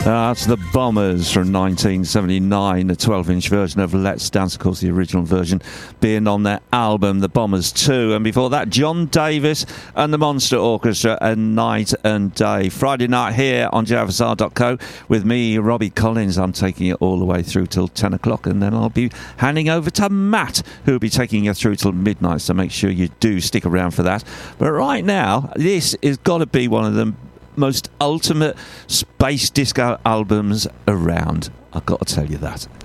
That's the Bombers from 1979, the 12-inch version of Let's Dance, of course, the original version being on their album, The Bombers 2. And before that, John Davis and the Monster Orchestra and Night and Day. Friday night here on JFSR.co with me, Robbie Collins. I'm taking it all the way through till 10 o'clock, and then I'll be handing over to Matt, who'll be taking you through till midnight, so make sure you do stick around for that. But right now, this has got to be one of the most ultimate space disco albums around. I've got to tell you that.